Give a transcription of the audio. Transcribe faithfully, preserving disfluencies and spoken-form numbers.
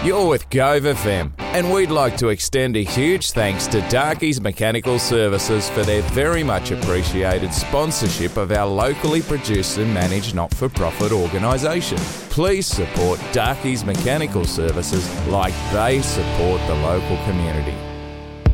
You're with Gove F M, and we'd like to extend a huge thanks to Darky's Mechanical Services for their very much appreciated sponsorship of our locally produced and managed not-for-profit organisation. Please support Darky's Mechanical Services like they support the local community.